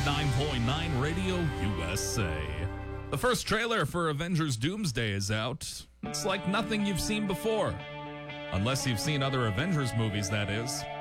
89.9 Radio USA. The first trailer for Avengers Doomsday is out. It's like nothing you've seen before. Unless you've seen other Avengers movies, that is.